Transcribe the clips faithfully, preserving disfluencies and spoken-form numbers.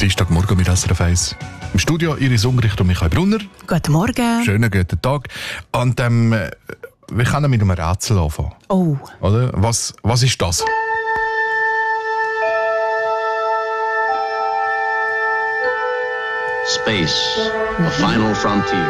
Dienstagmorgen mit S R F eins. Im Studio Iris Ungerich und Michael Brunner. Guten Morgen. Schönen guten Tag. Und ähm, wir können mit einem Rätsel anfangen. Oh. Oder? Was, was ist das? Space, the final frontier.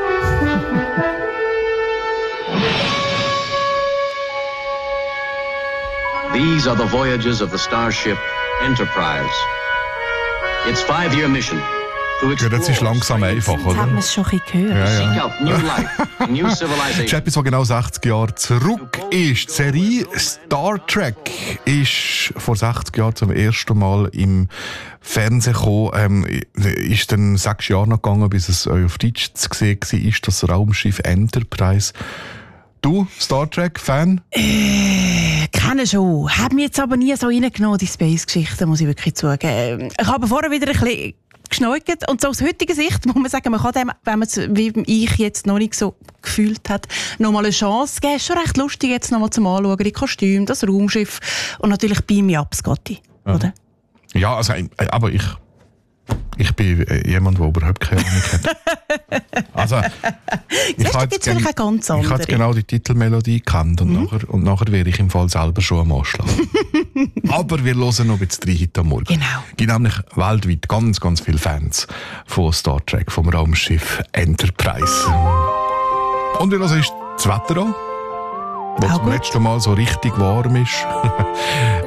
These are the voyages of the starship Enterprise. Its five-year mission to Ja, explore. das ist langsam einfach, Jetzt hat man oder? es schon ein bisschen gehört. Ja, Seek ja. out new life, a new Das ist civilization. etwas, was genau sechzig Jahre zurück ist. Die Serie Star Trek ist vor sechzig Jahren zum ersten Mal im Fernsehen gekommen. Ähm, ist dann sechs Jahre noch gegangen, bis es auf Deutsch zu sehen war, das Raumschiff Enterprise. Du, Star Trek-Fan? Äh, kenne schon. Hat mich jetzt aber nie so reingenommen, die Space-Geschichte, muss ich wirklich zugeben. Ich habe vorher wieder ein bisschen geschneugt. Und so aus heutiger Sicht muss man sagen, man kann dem, wenn man es wie ich jetzt noch nicht so gefühlt hat, noch mal eine Chance geben. Ist schon recht lustig jetzt noch mal zum Anschauen, die Kostüme, das Raumschiff und natürlich Beam Me Up, Scotty, oder? Ja, also, äh, aber ich, ich bin äh, jemand, der überhaupt keine Ahnung hat. Also, ich Siehst du, habe gibt's jetzt, vielleicht gen- eine ganz ich habe andere. jetzt genau die Titelmelodie gekannt und, Mhm. nachher, und nachher wäre ich im Fall selber schon am Anschlag. Aber wir hören noch ein bisschen rein heute Morgen. Genau. Es gibt nämlich weltweit ganz, ganz viele Fans von Star Trek, vom Raumschiff Enterprise. Und wir hören uns das Wetter an, wo Auch zum gut. letzten Mal so richtig warm ist.